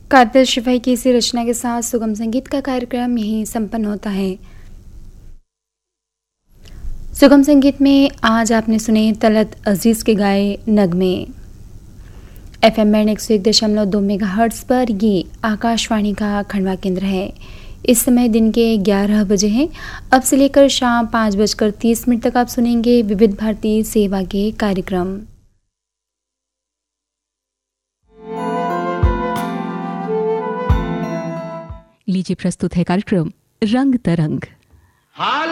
कातिल शिफाई की इसी रचना के साथ सुगम संगीत का कार्यक्रम यहीं संपन्न होता है। सुगम संगीत में आज आपने सुने तलत अजीज़ के गाए नगमे। FM बैंड 101.2 मेगाहर्ट्ज़ पर ये आकाशवाणी का खंडवा केंद्र है। इस समय दिन के 11 बजे हैं। अब से लेकर शाम 5:30 तक आप सुनेंगे विविध भारती सेवा के कार्यक्रम। लीजिए प्रस्तुत है कार्यक्रम रंग तरंग।